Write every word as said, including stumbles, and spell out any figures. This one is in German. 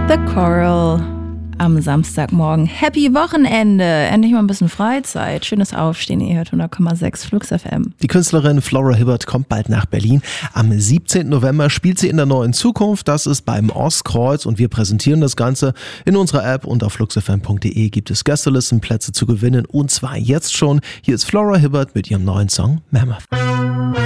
The Coral am Samstagmorgen. Happy Wochenende! Endlich mal ein bisschen Freizeit. Schönes Aufstehen. Ihr hört hundert Komma sechs Flux F M. Die Künstlerin Flora Hibbert kommt bald nach Berlin. Am siebzehnten November spielt sie in der Neuen Zukunft. Das ist beim Ostkreuz und wir präsentieren das Ganze in unserer App. Und auf fluxfm punkt de gibt es Gästelistenplätze zu gewinnen und zwar jetzt schon. Hier ist Flora Hibbert mit ihrem neuen Song Mammoth.